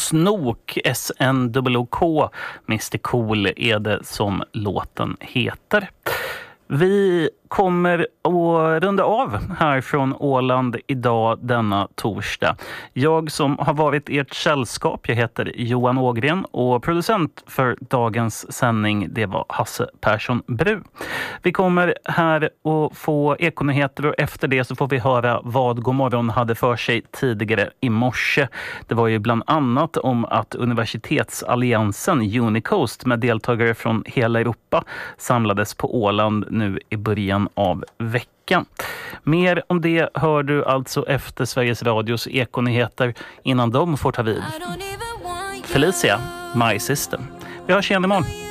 Snook, SNOOK, Mr Cool är det som låten heter. Vi kommer att runda av här från Åland idag denna torsdag. Jag som har varit ert sällskap, jag heter Johan Ågren och producent för dagens sändning, det var Hasse Persson Bru. Vi kommer här att få ekonyheter och efter det så får vi höra vad Godmorgon hade för sig tidigare i morse. Det var ju bland annat om att universitetsalliansen Unicoast med deltagare från hela Europa samlades på Åland nu i början av veckan. Mer om det hör du alltså efter Sveriges Radios ekonyheter innan de får ta vid. Felicia, My System. Vi hörs igen imorgon.